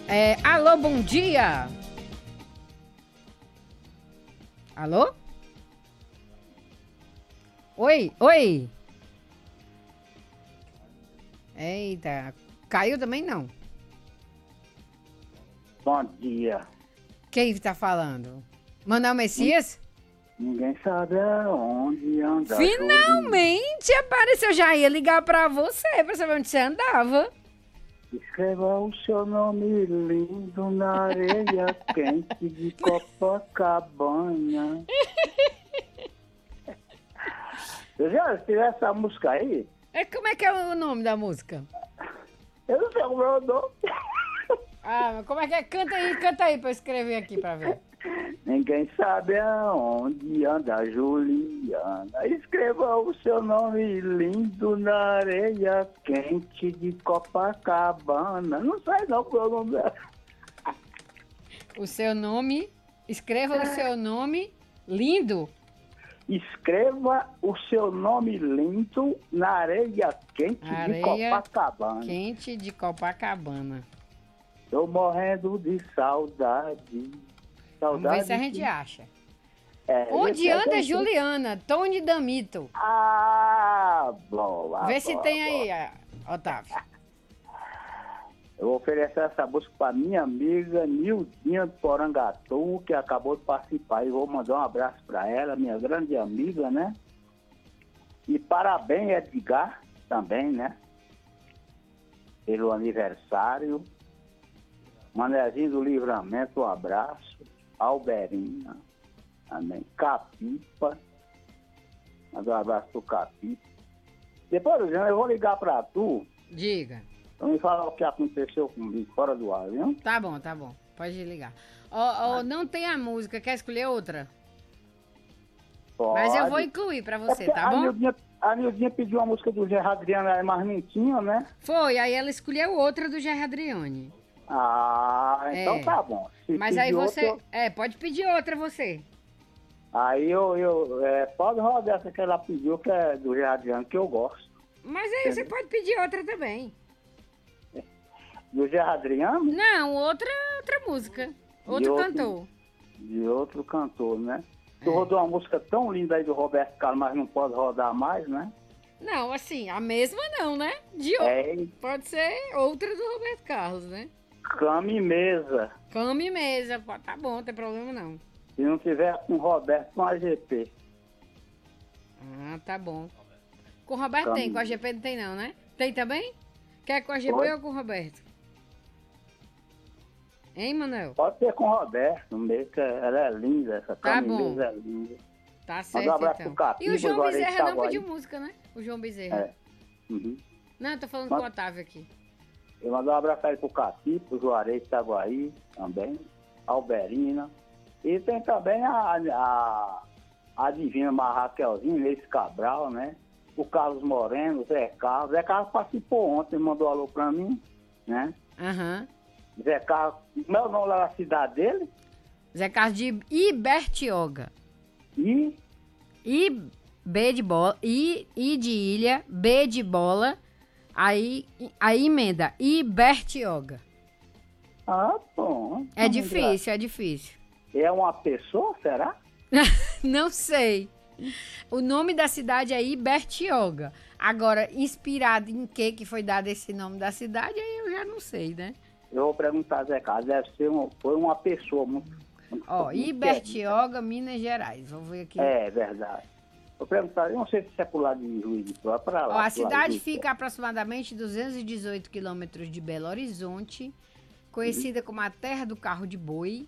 Alô, bom dia. Alô? Oi, oi. Eita, caiu também não. Bom dia. Quem tá falando? Manuel Messias? Ninguém sabe aonde anda Finalmente apareceu. Já ia ligar pra você, pra saber onde você andava. Escreva o seu nome lindo na areia quente de Copacabana. Eu já tive essa música aí? Como é que é o nome da música? Eu não sei como é o nome. Mas como é que é? Canta aí pra eu escrever aqui pra ver. Ninguém sabe aonde anda Juliana. Escreva o seu nome lindo na areia quente de Copacabana. Não sei não qual é o nome dela. O seu nome, escreva o seu nome lindo. Escreva o seu nome lindo na areia quente de Copacabana. Quente de Copacabana. Tô morrendo de saudade. Vamos ver se a gente acha. Onde anda Juliana? Tony Damito. Boa. Vê se tem aí, Otávio. Eu vou oferecer essa música para minha amiga Nildinha de Porangatu, que acabou de participar. E vou mandar um abraço para ela, minha grande amiga, né? E parabéns, Edgar, também, né? Pelo aniversário. Manezinho do Livramento, um abraço. Alberina, também. Capipa. Mandar um abraço pro Capipa. Depois, eu vou ligar para tu. Diga. Pra me falar o que aconteceu comigo fora do ar, viu? Tá bom. Pode ligar. Não tem a música, quer escolher outra? Pode. Mas eu vou incluir pra você, tá bom? A Nildinha pediu a música do Gerard Adriano, é mais mentinho, né? Foi, aí ela escolheu outra do Gerard Adriane. Então tá bom. Mas aí você... pode pedir outra você. Aí pode rodar essa que ela pediu, que é do Gerard Adriano, que eu gosto. Mas aí você pode pedir outra também. Do Gerard Adriano? Não, outra música. Outro cantor. De outro cantor, né? Tu rodou uma música tão linda aí do Roberto Carlos, mas não pode rodar mais, né? Não, assim, a mesma não, né? Pode ser outra do Roberto Carlos, né? Cama e mesa. Cama e mesa, tá bom, não tem problema não. Se não tiver com o Roberto, com a GP. Tá bom. Com o Roberto tem, com a GP não tem não, né? Tem também? Quer com a GP ou com o Roberto? Hein, Manuel? Pode ser com o Roberto, mesmo que ela é linda, essa cama e mesa é linda. Tá certo, então. Capiba, e o João Bezerra não pediu música, né? O João Bezerra. Uhum. Não, eu tô falando com o Otávio aqui. Eu mando um abraço aí pro Capiba, pro Juarez Itaguaí também, Alberina. E tem também a Divina Marraquelzinha, Inês Cabral, né? O Carlos Moreno, o Zé Carlos. Zé Carlos participou ontem, mandou alô pra mim, né? Zé Carlos, como é o nome lá da cidade dele? Zé Carlos de Ibertioga. B de bola, I de ilha, B de bola, aí emenda, Ibertioga. Bom. É difícil. É uma pessoa, será? Não sei. O nome da cidade é Ibertioga. Agora, inspirado em que foi dado esse nome da cidade, aí eu já não sei, né? Eu vou perguntar, Zé Carlos, foi uma pessoa muito Ibertioga, Minas Gerais. Vou ver aqui. É verdade. Vou perguntar, eu não sei se é por lá de Juiz de Fora, para lá. A cidade fica a aproximadamente 218 quilômetros de Belo Horizonte, conhecida como a terra do carro de boi.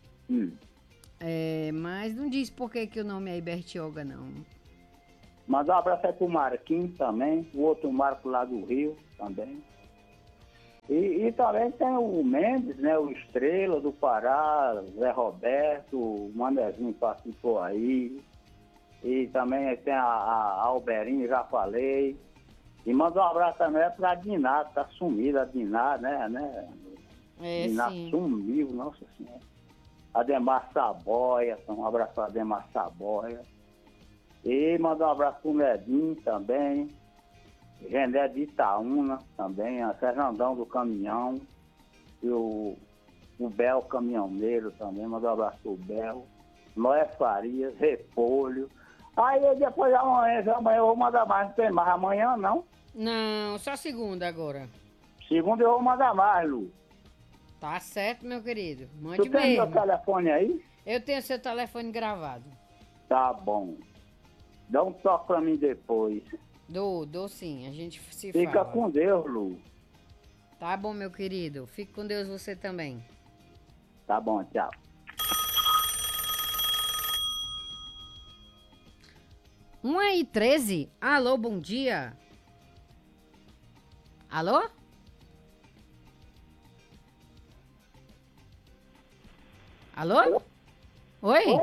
Mas não diz por que o nome é Ibertioga, não. Mandar um abraço aí pro Marquinhos também, o outro Marco lá do Rio também. E também tem o Mendes, né? O Estrela do Pará, Zé Roberto, o Manezinho participou aí. E também tem a Alberina, já falei. E manda um abraço também pra Diná, tá sumida a Diná, né? Diná sumiu, nossa senhora. Ademar Saboia, um abraço para Ademar Saboia. E manda um abraço pro Medinho também. René de Itaúna também, a Fernandão do Caminhão. E o Bel Caminhoneiro também, manda um abraço pro Bel. Noé Farias, Repolho. Aí depois amanhã eu vou mandar mais, não tem mais amanhã não. Não, só segunda agora. Segunda eu vou mandar mais, Lu. Tá certo, meu querido. Mande Tu tem meu mesmo. telefone aí? Eu tenho seu telefone gravado. Tá bom. Dá um toque pra mim depois. Dou sim, a gente se Fica fala. com Deus, Lu. Tá bom, meu querido. Fique com Deus você também. Tá bom, tchau. E 13. Alô, bom dia. Alô? Alô? Oi?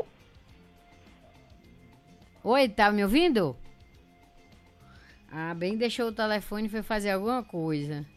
Oi, tá me ouvindo? Ah, bem deixou o telefone e foi fazer alguma coisa.